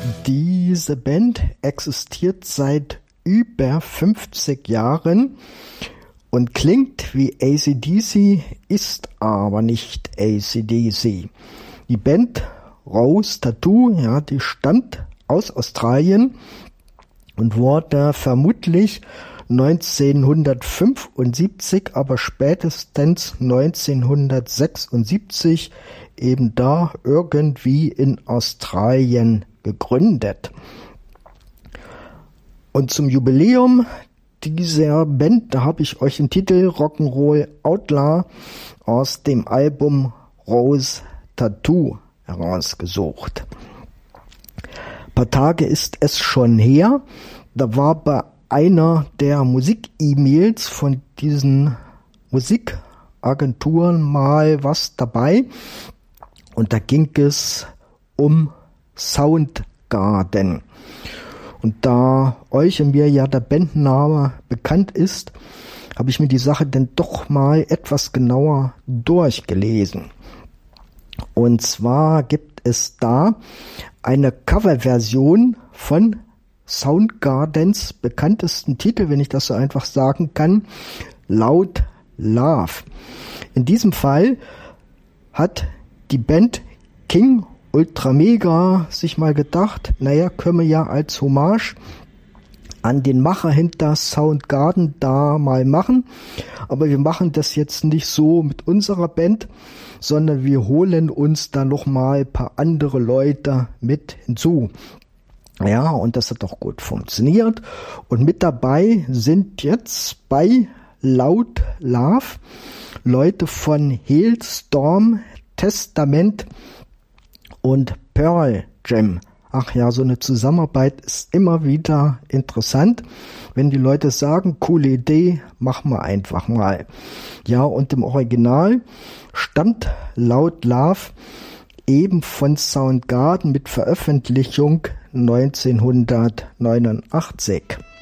Diese Band existiert seit über 50 Jahren und klingt wie AC/DC, ist aber nicht AC/DC. Die Band Rose Tattoo, ja, die stammt aus Australien und wurde vermutlich 1975, aber spätestens 1976 eben da irgendwie in Australien gegründet. Und zum Jubiläum dieser Band, da habe ich euch den Titel Rock'n'Roll Outlaw aus dem Album Rose Tattoo herausgesucht. Ein paar Tage ist es schon her, da war bei einer der Musik-E-Mails von diesen Musikagenturen mal was dabei und da ging es um Soundgarden. Und da euch und mir ja der Bandname bekannt ist, habe ich mir die Sache dann doch mal etwas genauer durchgelesen. Und zwar gibt es da eine Coverversion von Soundgardens bekanntesten Titel, wenn ich das so einfach sagen kann, Loud Love. In diesem Fall hat die Band King Ultra Mega sich mal gedacht, naja, können wir ja als Hommage an den Macher hinter Soundgarden da mal machen, aber wir machen das jetzt nicht so mit unserer Band, sondern wir holen uns da noch mal ein paar andere Leute mit hinzu. Ja, und das hat auch gut funktioniert und mit dabei sind jetzt bei Loud Love Leute von Hailstorm, Testament und Pearl Jam. Ach ja, so eine Zusammenarbeit ist immer wieder interessant, wenn die Leute sagen, coole Idee, machen wir einfach mal. Ja, und im Original stammt Loud Love eben von Soundgarden mit Veröffentlichung 1989.